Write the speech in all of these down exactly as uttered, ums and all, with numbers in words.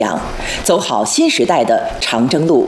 走好新时代的长征路。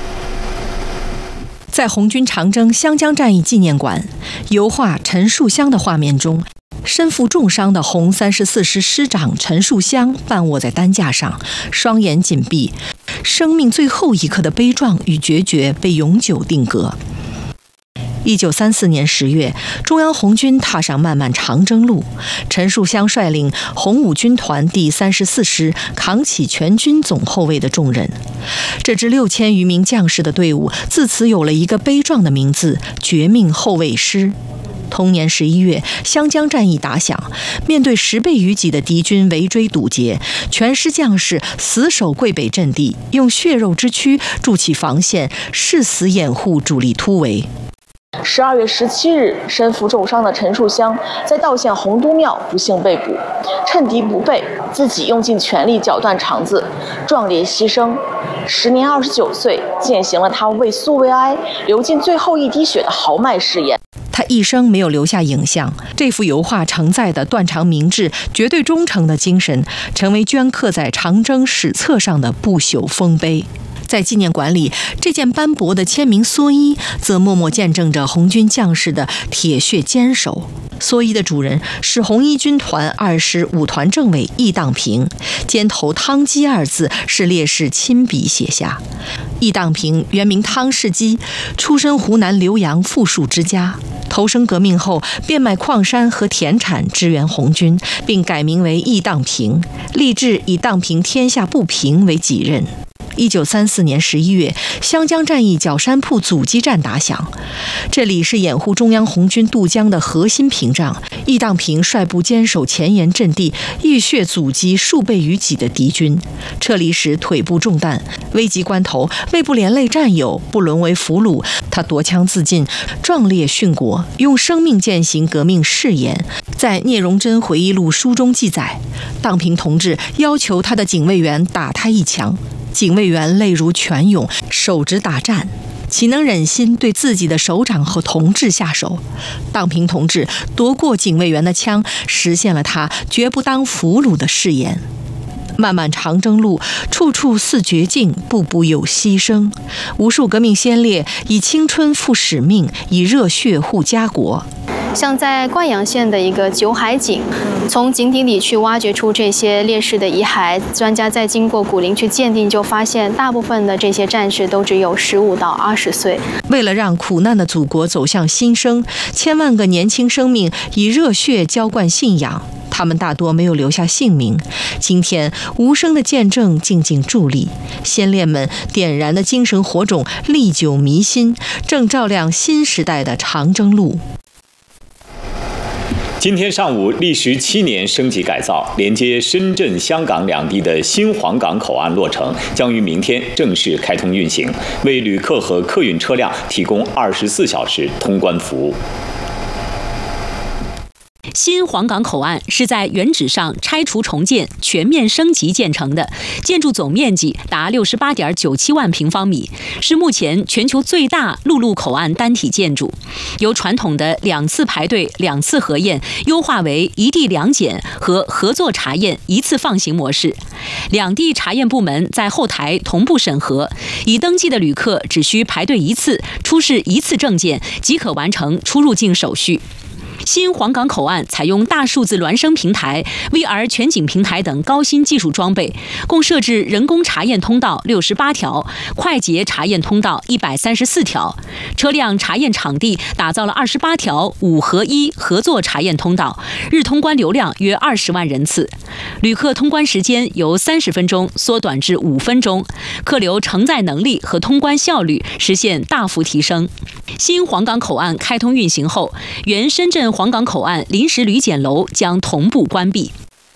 在红军长征湘江战役纪念馆，油画陈树湘的画面中，身负重伤的红三十四师师长陈树湘半卧在担架上，双眼紧闭，生命最后一刻的悲壮与决绝被永久定格。一九三四年十月，中央红军踏上漫漫长征路，陈树湘率领红五军团第三十四师扛起全军总后卫的重任。这支六千余名将士的队伍自此有了一个悲壮的名字——绝命后卫师。同年十一月，湘江战役打响，面对十倍于己的敌军围追堵截，全师将士死守桂北阵地，用血肉之躯筑起防线，誓死掩护主力突围。 十二月十七日，身负重伤的陈树湘在道县洪都庙不幸被捕，趁敌不备，自己用尽全力绞断肠子，壮烈牺牲。时年二十九岁，践行了他为苏维埃流尽最后一滴血的豪迈誓言。 他一生没有留下影像，这幅油画承载的断肠明志、绝对忠诚的精神，成为镌刻在长征史册上的不朽丰碑。在纪念馆里，这件斑驳的签名蓑衣则默默见证着红军将士的铁血坚守。蓑衣的主人是红一军团二师五团政委易当平，肩头汤基二字是烈士亲笔写下。易当平原名汤世基，出身湖南浏阳富庶之家，投身革命后变卖矿山和田产支援红军，并改名为易当平，立志以荡平天下不平为己任。一九三四年十一月，湘江战役角山铺阻击战打响，这里是掩护中央红军渡江的核心屏障。易当平率部坚守前沿阵地，浴血阻击数倍于己的敌军。撤离时腿部中弹，危急关头为不连累战友，不沦为俘虏，他夺枪自尽，壮烈殉国，用生命践行革命誓言。在聂荣臻回忆录书中记载，当平同志要求他的警卫员打他一枪，警卫员泪如泉涌，手执打战，岂能忍心对自己的首长和同志下手？当平同志夺过警卫员的枪，实现了他绝不当俘虏的誓言。漫漫长征路，处处似绝境，步步有牺牲。无数革命先烈以青春赴使命，以热血护家国。 像在灌阳县的一个九海井，从井底里去挖掘出这些烈士的遗骸，专家在经过骨龄去鉴定，就发现大部分的这些战士都只有十五到二十岁。 为了让苦难的祖国走向新生，千万个年轻生命以热血浇灌信仰，他们大多没有留下姓名。今天无声的见证静静伫立，先烈们点燃的精神火种历久弥新，正照亮新时代的长征路。 今天上午，历时七年升级改造、连接深圳、香港两地的新黄港口岸落成，将于明天正式开通运行，为旅客和客运车辆提供二十四小时通关服务。 新黄港口岸是在原址上拆除重建、全面升级建成的，建筑总面积达六十八点九七万平方米，是目前全球最大陆路口岸单体建筑。由传统的两次排队、两次核验，优化为一地两检和合作查验一次放行模式。两地查验部门在后台同步审核，已登记的旅客只需排队一次，出示一次证件即可完成出入境手续。新黄港口岸采用大数字孪生平台、V R 全景平台等高新技术装备，共设置人工查验通道六十八条，快捷查验通道一百三十四条，车辆查验场地打造了二十八条五合一合作查验通道，日通关流量约二十万人次，旅客通关时间由三十分钟缩短至五分钟，客流承载能力和通关效率实现大幅提升。新黄港口岸开通运行后，原深圳黄港口岸临时旅检楼将同步关闭。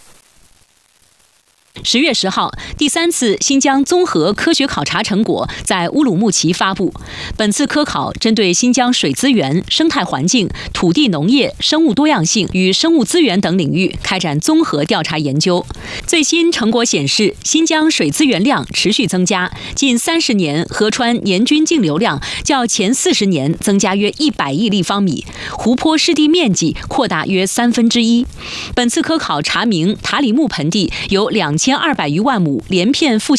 十月十号，第三次新疆综合科学考察成果在乌鲁木齐发布。本次科考针对新疆水资源、生态环境、土地农业、生物多样性与生物资源等领域开展综合调查研究。最新成果显示，新疆水资源量持续增加，近三十年河川年均净流量较前四十年增加约一百亿立方米，湖泊湿地面积扩大约三分之一。本次科考查明塔里木盆地有两千千二百余万亩连片复